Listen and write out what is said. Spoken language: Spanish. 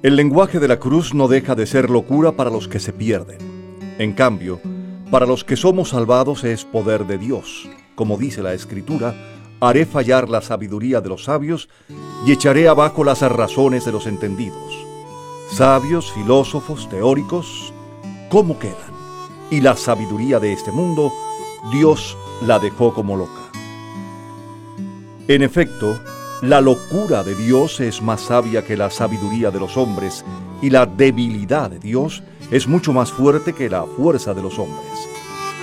El lenguaje de la cruz no deja de ser locura para los que se pierden. En cambio, para los que somos salvados es poder de Dios. Como dice la Escritura, haré fallar la sabiduría de los sabios y echaré abajo las razones de los entendidos. Sabios, filósofos, teóricos, ¿cómo quedan? Y la sabiduría de este mundo, Dios la dejó como loca. En efecto, la locura de Dios es más sabia que la sabiduría de los hombres, y la debilidad de Dios es mucho más fuerte que la fuerza de los hombres.